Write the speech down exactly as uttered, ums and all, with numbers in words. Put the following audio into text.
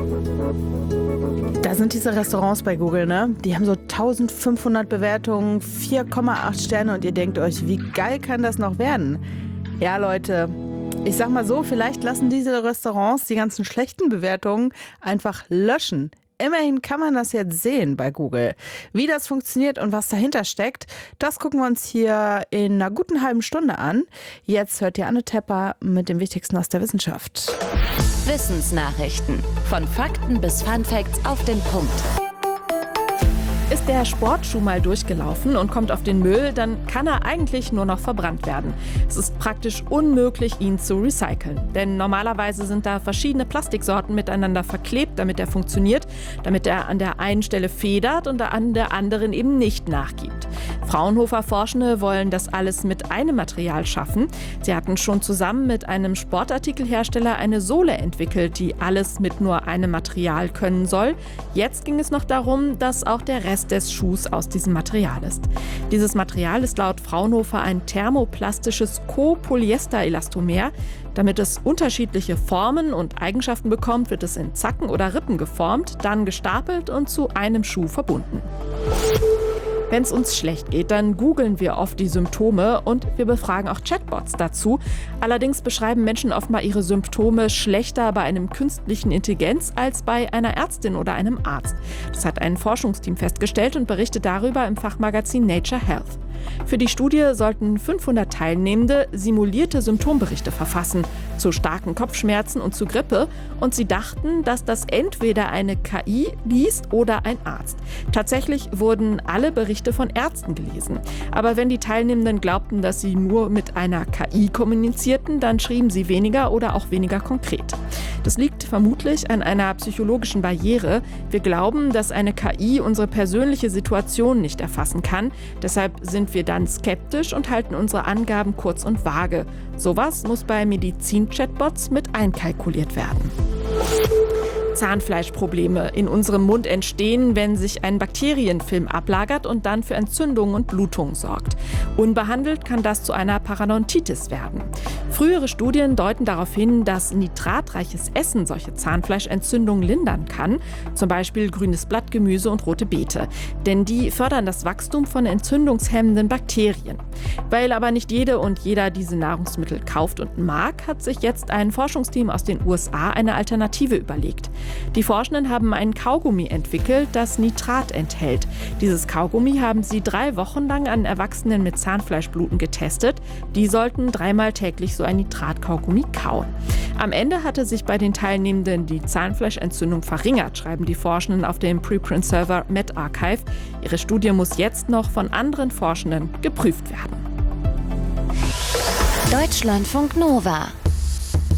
Da sind diese Restaurants bei Google, ne? Die haben so eintausendfünfhundert Bewertungen, vier Komma acht Sterne und ihr denkt euch, wie geil kann das noch werden? Ja, Leute, ich sag mal so, vielleicht lassen diese Restaurants die ganzen schlechten Bewertungen einfach löschen. Immerhin kann man das jetzt sehen bei Google. Wie das funktioniert und was dahinter steckt, das gucken wir uns hier in einer guten halben Stunde an. Jetzt hört ihr Anne Tepper mit dem Wichtigsten aus der Wissenschaft. Wissensnachrichten. Von Fakten bis Funfacts auf den Punkt. Ist der Sportschuh mal durchgelaufen und kommt auf den Müll, dann kann er eigentlich nur noch verbrannt werden. Es ist praktisch unmöglich, ihn zu recyceln. Denn normalerweise sind da verschiedene Plastiksorten miteinander verklebt, damit er funktioniert, damit er an der einen Stelle federt und an der anderen eben nicht nachgibt. Fraunhofer-Forschende wollen das alles mit einem Material schaffen. Sie hatten schon zusammen mit einem Sportartikelhersteller eine Sohle entwickelt, die alles mit nur einem Material können soll. Jetzt ging es noch darum, dass auch der Rest des Schuhs aus diesem Material ist. Dieses Material ist laut Fraunhofer ein thermoplastisches Copolyester-Elastomer. Damit es unterschiedliche Formen und Eigenschaften bekommt, wird es in Zacken oder Rippen geformt, dann gestapelt und zu einem Schuh verbunden. Wenn es uns schlecht geht, dann googeln wir oft die Symptome und wir befragen auch Chatbots dazu. Allerdings beschreiben Menschen oft mal ihre Symptome schlechter bei einem künstlichen Intelligenz als bei einer Ärztin oder einem Arzt. Das hat ein Forschungsteam festgestellt und berichtet darüber im Fachmagazin Nature Health. Für die Studie sollten fünfhundert Teilnehmende simulierte Symptomberichte verfassen zu starken Kopfschmerzen und zu Grippe und sie dachten, dass das entweder eine K I liest oder ein Arzt. Tatsächlich wurden alle Berichte von Ärzten gelesen. Aber wenn die Teilnehmenden glaubten, dass sie nur mit einer K I kommunizierten, dann schrieben sie weniger oder auch weniger konkret. Das liegt vermutlich an einer psychologischen Barriere. Wir glauben, dass eine K I unsere persönliche Situation nicht erfassen kann. Deshalb sind wir dann skeptisch und halten unsere Angaben kurz und vage. Sowas muss bei Medizin-Chatbots mit einkalkuliert werden. Zahnfleischprobleme in unserem Mund entstehen, wenn sich ein Bakterienfilm ablagert und dann für Entzündungen und Blutungen sorgt. Unbehandelt kann das zu einer Parodontitis werden. Frühere Studien deuten darauf hin, dass nitratreiches Essen solche Zahnfleischentzündungen lindern kann, zum Beispiel grünes Blattgemüse und rote Beete. Denn die fördern das Wachstum von entzündungshemmenden Bakterien. Weil aber nicht jede und jeder diese Nahrungsmittel kauft und mag, hat sich jetzt ein Forschungsteam aus den U S A eine Alternative überlegt. Die Forschenden haben ein Kaugummi entwickelt, das Nitrat enthält. Dieses Kaugummi haben sie drei Wochen lang an Erwachsenen mit Zahnfleischbluten getestet. Die sollten dreimal täglich so ein Nitratkaugummi kauen. Am Ende hatte sich bei den Teilnehmenden die Zahnfleischentzündung verringert, schreiben die Forschenden auf dem Preprint-Server medRxiv. Ihre Studie muss jetzt noch von anderen Forschenden geprüft werden. Deutschlandfunk Nova